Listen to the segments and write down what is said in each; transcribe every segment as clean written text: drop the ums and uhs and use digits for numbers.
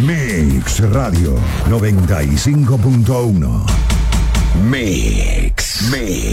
Mix Radio 95.1. Mix.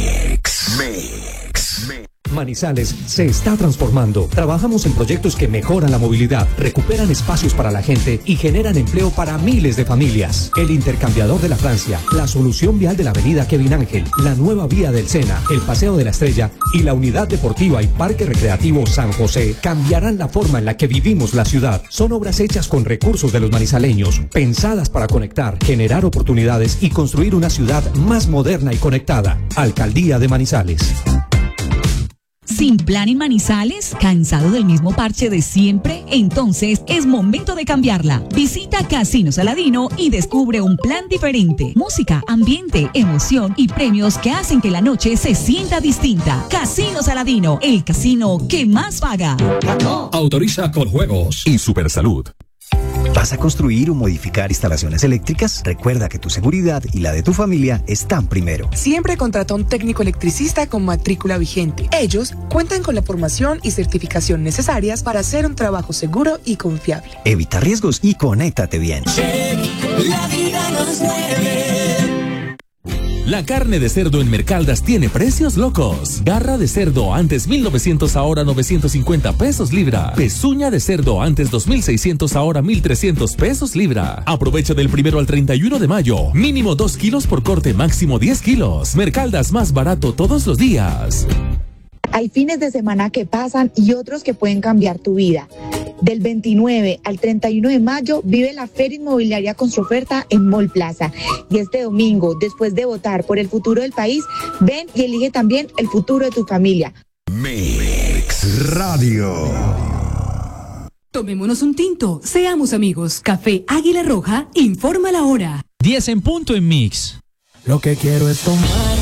Manizales se está transformando. Trabajamos en proyectos que mejoran la movilidad, recuperan espacios para la gente y generan empleo para miles de familias. El intercambiador de la Francia, la solución vial de la avenida Kevin Ángel, la nueva vía del Sena, el Paseo de la Estrella y la unidad deportiva y parque recreativo San José cambiarán la forma en la que vivimos la ciudad. Son obras hechas con recursos de los manizaleños, pensadas para conectar, generar oportunidades y construir una ciudad más moderna y conectada. Alcaldía de Manizales. ¿Sin plan en Manizales? ¿Cansado del mismo parche de siempre? Entonces es momento de cambiarla. Visita Casino Saladino y descubre un plan diferente. Música, ambiente, emoción y premios que hacen que la noche se sienta distinta. Casino Saladino, el casino que más paga. Autoriza con juegos y Supersalud. ¿Vas a construir o modificar instalaciones eléctricas? Recuerda que tu seguridad y la de tu familia están primero. Siempre contrata un técnico electricista con matrícula vigente. Ellos cuentan con la formación y certificación necesarias para hacer un trabajo seguro y confiable. Evita riesgos y conéctate bien. La vida nos mueve. La carne de cerdo en Mercaldas tiene precios locos. Garra de cerdo antes 1,900, ahora 950 pesos libra. Pezuña de cerdo antes 2,600, ahora 1,300 pesos libra. Aprovecha del 1 al 31 de mayo. Mínimo 2 kilos por corte, máximo 10 kilos. Mercaldas, más barato todos los días. Hay fines de semana que pasan y otros que pueden cambiar tu vida. Del 29 al 31 de mayo vive la Feria Inmobiliaria Construoferta en Mall Plaza. Y este domingo, después de votar por el futuro del país, ven y elige también el futuro de tu familia. Mix Radio. Tomémonos un tinto, seamos amigos. Café Águila Roja informa la hora. 10 en punto en Mix. Lo que quiero es tomar